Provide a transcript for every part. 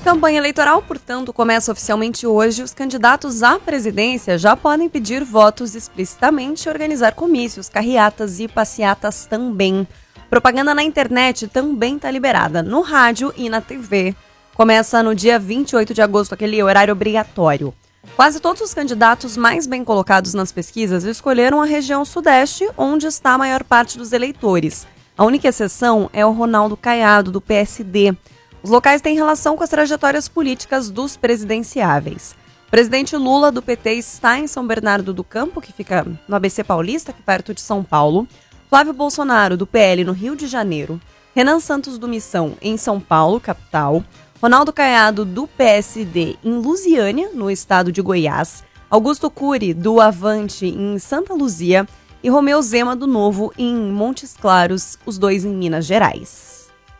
Campanha eleitoral, portanto, começa oficialmente hoje. Os candidatos à presidência já podem pedir votos explicitamente e organizar comícios, carreatas e passeatas também. Propaganda na internet também está liberada, no rádio e na TV. Começa no dia 28 de agosto, aquele horário obrigatório. Quase todos os candidatos mais bem colocados nas pesquisas escolheram a região sudeste, onde está a maior parte dos eleitores. A única exceção é o Ronaldo Caiado, do PSD. Os locais têm relação com as trajetórias políticas dos presidenciáveis. O presidente Lula, do PT, está em São Bernardo do Campo, que fica no ABC Paulista, aqui perto de São Paulo. Flávio Bolsonaro, do PL, no Rio de Janeiro. Renan Santos, do Missão, em São Paulo, capital. Ronaldo Caiado, do PSD, em Lusiânia, no estado de Goiás. Augusto Cury, do Avante, em Santa Luzia. E Romeu Zema, do Novo, em Montes Claros, os dois em Minas Gerais.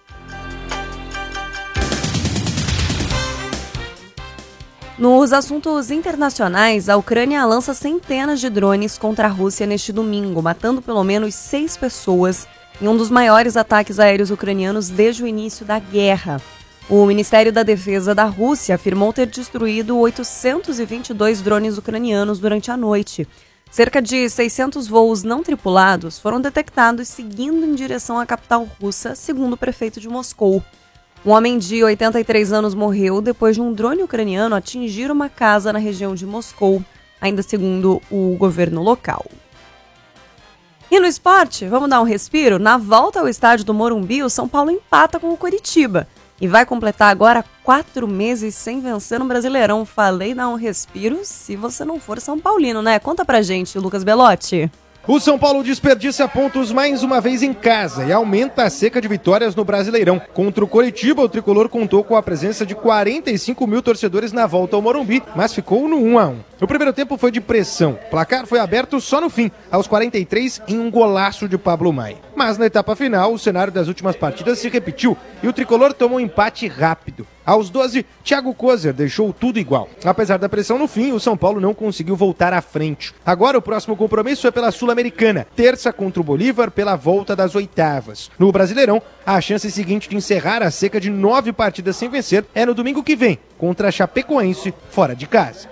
Nos assuntos internacionais, a Ucrânia lança centenas de drones contra a Rússia neste domingo, matando pelo menos 6 pessoas em um dos maiores ataques aéreos ucranianos desde o início da guerra. O Ministério da Defesa da Rússia afirmou ter destruído 822 drones ucranianos durante a noite. Cerca de 600 voos não tripulados foram detectados seguindo em direção à capital russa, segundo o prefeito de Moscou. Um homem de 83 anos morreu depois de um drone ucraniano atingir uma casa na região de Moscou, ainda segundo o governo local. E no esporte, vamos dar um respiro? Na volta ao estádio do Morumbi, o São Paulo empata com o Coritiba e vai completar agora 4 meses sem vencer no Brasileirão. Falei dar um respiro se você não for São Paulino, né? Conta pra gente, Lucas Belotti. O São Paulo desperdiça pontos mais uma vez em casa e aumenta a seca de vitórias no Brasileirão. Contra o Coritiba, o tricolor contou com a presença de 45 mil torcedores na volta ao Morumbi, mas ficou no 1-1. O primeiro tempo foi de pressão. O placar foi aberto só no fim, aos 43, em um golaço de Pablo Maia. Mas na etapa final, o cenário das últimas partidas se repetiu e o tricolor tomou um empate rápido. Aos 12, Thiago Kozer deixou tudo igual. Apesar da pressão no fim, o São Paulo não conseguiu voltar à frente. Agora o próximo compromisso é pela Sul-Americana, terça contra o Bolívar pela volta das oitavas. No Brasileirão, a chance seguinte de encerrar a seca de 9 partidas sem vencer é no domingo que vem, contra a Chapecoense, fora de casa.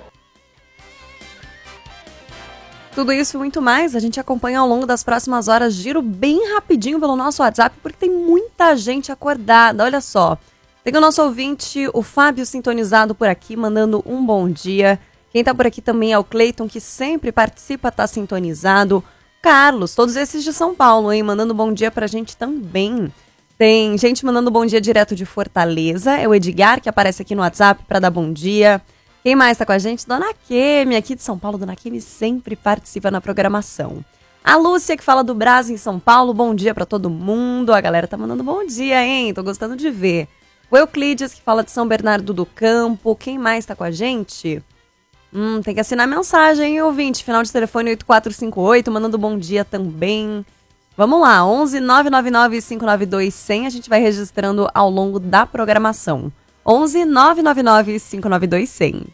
Tudo isso e muito mais a gente acompanha ao longo das próximas horas. Giro bem rapidinho pelo nosso WhatsApp, porque tem muita gente acordada. Olha só. Tem o nosso ouvinte, o Fábio, sintonizado por aqui, mandando um bom dia. Quem tá por aqui também é o Cleiton, que sempre participa, tá sintonizado. Carlos, todos esses de São Paulo, hein? Mandando bom dia pra gente também. Tem gente mandando bom dia direto de Fortaleza. É o Edgar, que aparece aqui no WhatsApp pra dar bom dia. Quem mais tá com a gente? Dona Kemi, aqui de São Paulo. Dona Kemi sempre participa na programação. A Lúcia, que fala do Brás em São Paulo. Bom dia pra todo mundo. A galera tá mandando bom dia, hein? Tô gostando de ver. O Euclides, que fala de São Bernardo do Campo. Quem mais tá com a gente? Tem que assinar a mensagem, hein, ouvinte? Final de telefone 8458, mandando bom dia também. Vamos lá, 11 999 592 100. A gente vai registrando ao longo da programação. 11 999 592 100.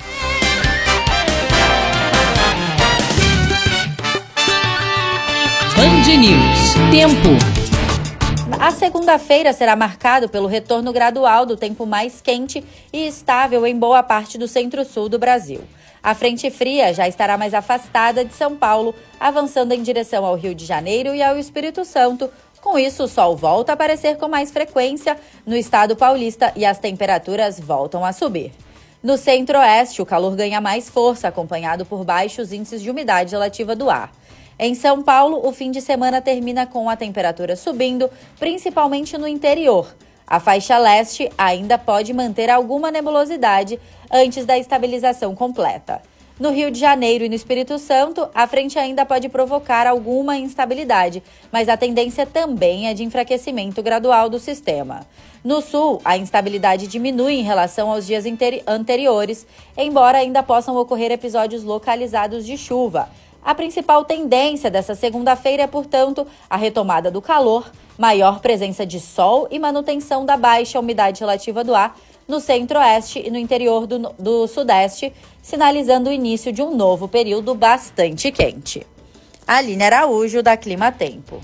Band News. Tempo. A segunda-feira será marcado pelo retorno gradual do tempo mais quente e estável em boa parte do centro-sul do Brasil. A frente fria já estará mais afastada de São Paulo, avançando em direção ao Rio de Janeiro e ao Espírito Santo. Com isso, o sol volta a aparecer com mais frequência no estado paulista e as temperaturas voltam a subir. No centro-oeste, o calor ganha mais força, acompanhado por baixos índices de umidade relativa do ar. Em São Paulo, o fim de semana termina com a temperatura subindo, principalmente no interior. A faixa leste ainda pode manter alguma nebulosidade antes da estabilização completa. No Rio de Janeiro e no Espírito Santo, a frente ainda pode provocar alguma instabilidade, mas a tendência também é de enfraquecimento gradual do sistema. No sul, a instabilidade diminui em relação aos dias anteriores, embora ainda possam ocorrer episódios localizados de chuva. A principal tendência dessa segunda-feira é, portanto, a retomada do calor, maior presença de sol e manutenção da baixa umidade relativa do ar no centro-oeste e no interior do sudeste, sinalizando o início de um novo período bastante quente. Aline Araújo, da Clima Tempo.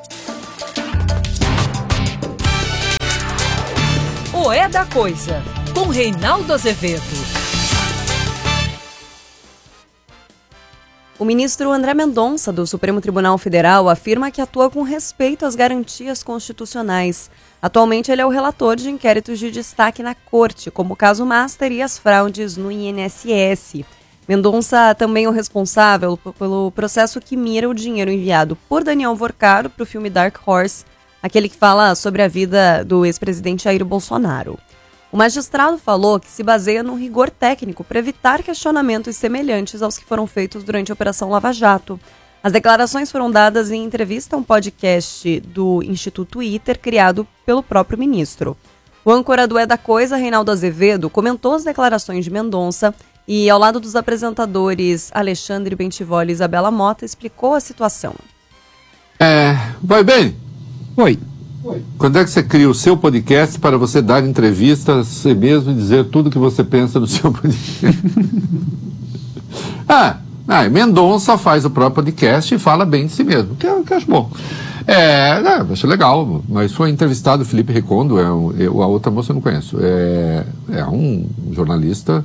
O É da Coisa, com Reinaldo Azevedo. O ministro André Mendonça, do Supremo Tribunal Federal, afirma que atua com respeito às garantias constitucionais. Atualmente, ele é o relator de inquéritos de destaque na Corte, como o caso Master e as fraudes no INSS. Mendonça também é o responsável pelo processo que mira o dinheiro enviado por Daniel Vorcaro para o filme Dark Horse, aquele que fala sobre a vida do ex-presidente Jair Bolsonaro. O magistrado falou que se baseia no rigor técnico para evitar questionamentos semelhantes aos que foram feitos durante a Operação Lava Jato. As declarações foram dadas em entrevista a um podcast do Instituto ITER, criado pelo próprio ministro. O âncora do É da Coisa, Reinaldo Azevedo, comentou as declarações de Mendonça e, ao lado dos apresentadores Alexandre Bentivoli e Isabela Mota, explicou a situação. Vai bem? Oi. Quando é que você cria o seu podcast para você dar entrevista a si mesmo e dizer tudo o que você pensa no seu podcast? Mendonça faz o próprio podcast e fala bem de si mesmo, que eu acho bom. Acho legal, mas foi entrevistado o Felipe Recondo, a outra moça eu não conheço. É um jornalista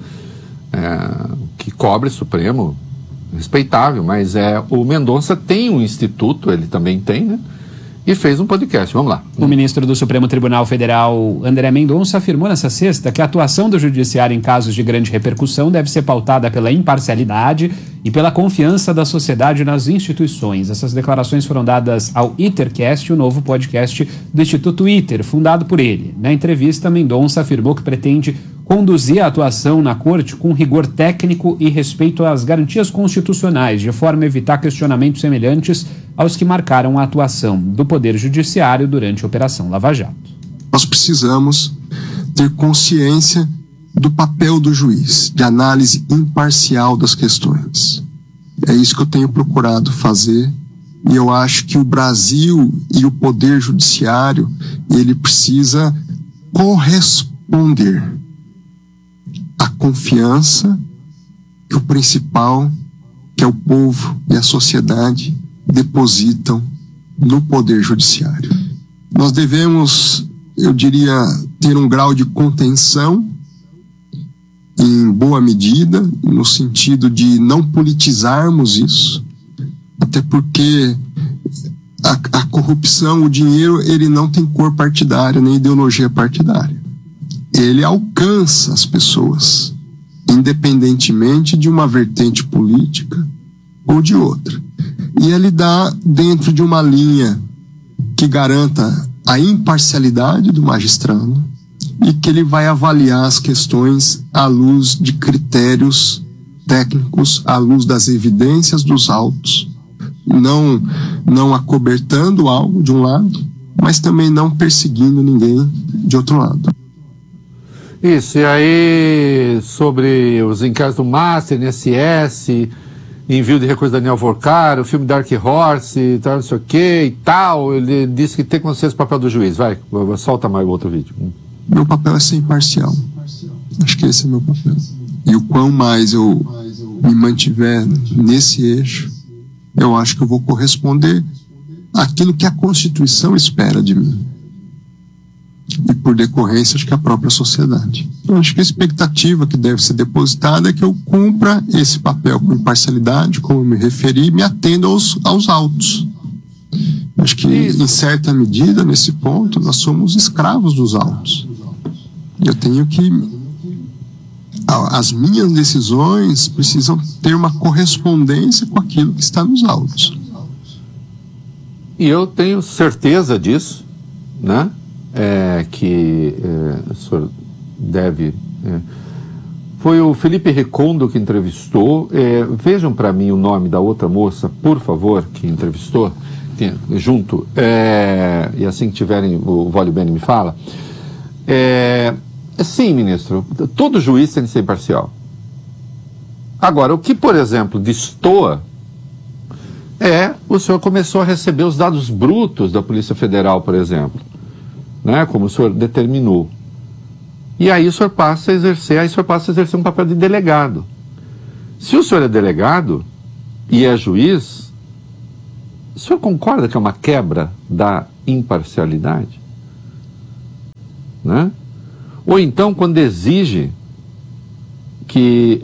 que cobre Supremo, respeitável, mas o Mendonça tem um instituto, ele também tem, né? E fez um podcast. Vamos lá. O ministro do Supremo Tribunal Federal, André Mendonça, afirmou nesta sexta que a atuação do judiciário em casos de grande repercussão deve ser pautada pela imparcialidade e pela confiança da sociedade nas instituições. Essas declarações foram dadas ao ITERcast, o novo podcast do Instituto ITER, fundado por ele. Na entrevista, Mendonça afirmou que pretende conduzir a atuação na Corte com rigor técnico e respeito às garantias constitucionais, de forma a evitar questionamentos semelhantes aos que marcaram a atuação do Poder Judiciário durante a Operação Lava Jato. Nós precisamos ter consciência do papel do juiz, de análise imparcial das questões. É isso que eu tenho procurado fazer, e eu acho que o Brasil e o Poder Judiciário, ele precisa corresponder à confiança que o principal, que é o povo e a sociedade, depositam no Poder Judiciário. Nós devemos, eu diria, ter um grau de contenção em boa medida, no sentido de não politizarmos isso, até porque a corrupção, o dinheiro, ele não tem cor partidária, nem ideologia partidária. Ele alcança as pessoas, independentemente de uma vertente política ou de outra. E ele dá dentro de uma linha que garanta a imparcialidade do magistrado e que ele vai avaliar as questões à luz de critérios técnicos, à luz das evidências dos autos, não acobertando algo de um lado, mas também não perseguindo ninguém de outro lado. Isso, e aí sobre os inquéritos do Master, INSS, envio de recurso Daniel Vorcaro, o filme Dark Horse, tal, não sei o que e tal, ele disse que tem que ser o papel do juiz. Vai, solta mais o outro vídeo. Meu papel é ser imparcial. Acho que esse é meu papel. E o quão mais eu me mantiver nesse eixo, eu acho que eu vou corresponder àquilo que a Constituição espera de mim. E por decorrência, acho que a própria sociedade. Então, acho que a expectativa que deve ser depositada é que eu cumpra esse papel com imparcialidade, como eu me referi, e me atenda aos autos. Acho que, em certa medida, nesse ponto, nós somos escravos dos autos. Eu tenho que... As minhas decisões precisam ter uma correspondência com aquilo que está nos autos. E eu tenho certeza disso, né? O senhor deve... Foi o Felipe Recondo que entrevistou. Vejam para mim o nome da outra moça, por favor, que entrevistou, junto. E assim que tiverem, o Vólio Bene me fala. Sim, ministro, todo juiz tem que ser imparcial. Agora, o que, por exemplo, destoa o senhor começou a receber os dados brutos da Polícia Federal, por exemplo, né, como o senhor determinou. E aí o senhor passa a exercer um papel de delegado. Se o senhor é delegado e é juiz, o senhor concorda que é uma quebra da imparcialidade? Né? Ou então quando exige que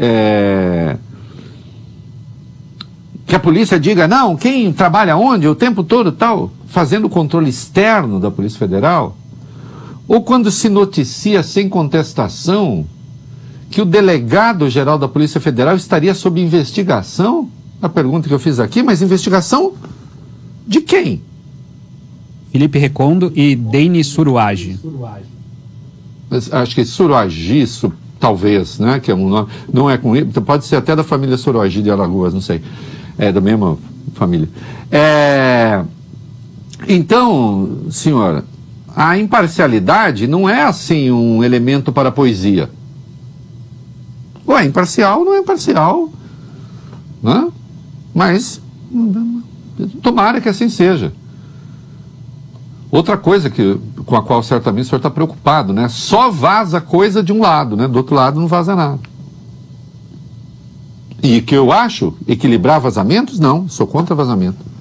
a polícia diga, não, quem trabalha onde, o tempo todo tal, fazendo o controle externo da Polícia Federal, ou quando se noticia sem contestação que o delegado-geral da Polícia Federal estaria sob investigação, a pergunta que eu fiz aqui, mas investigação de quem? Felipe Recondo e Denis Suruagi. Acho que Suruagi, talvez, né, que é um nome, não é com ele, pode ser até da família Suruagi de Alagoas, não sei, é da mesma família. Então, senhora, a imparcialidade não é assim um elemento para a poesia. Ou é imparcial, não é imparcial, né? Mas tomara que assim seja. Outra coisa com a qual certamente o senhor está preocupado, né? Só vaza coisa de um lado, né? Do outro lado não vaza nada. E que eu acho, equilibrar vazamentos, não, sou contra vazamento.